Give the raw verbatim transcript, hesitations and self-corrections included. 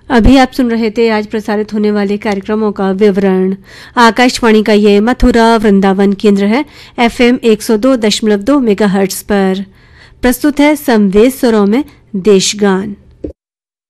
अभी आप सुन रहे थे आज प्रसारित होने वाले कार्यक्रमों का विवरण। आकाशवाणी का ये मथुरा वृंदावन केंद्र है, एफएम एक सौ दो दशमलव दो मेगाहर्ट्ज पर। प्रस्तुत है समवेत स्वरों में देशगान।